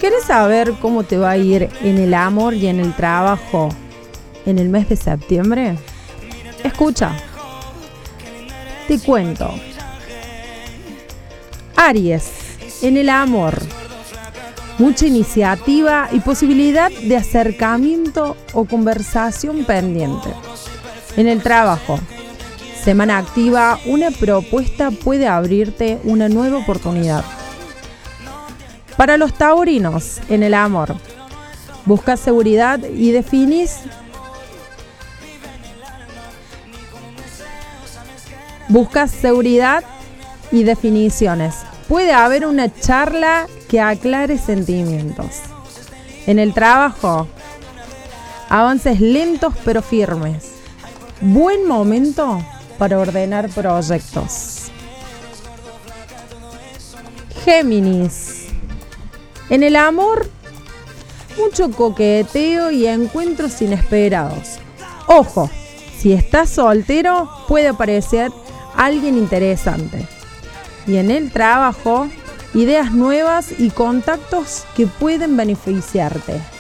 ¿Querés saber cómo te va a ir en el amor y en el trabajo en el mes de septiembre? Escucha, te cuento. Aries, en el amor, mucha iniciativa y posibilidad de acercamiento o conversación pendiente. En el trabajo, semana activa, una propuesta puede abrirte una nueva oportunidad. Para los taurinos, en el amor, buscas seguridad y definís definiciones. Puede haber una charla que aclare sentimientos. En el trabajo, avances lentos pero firmes. Buen momento para ordenar proyectos. Géminis. En el amor, mucho coqueteo y encuentros inesperados. Ojo, si estás soltero, puede aparecer alguien interesante. Y en el trabajo, ideas nuevas y contactos que pueden beneficiarte.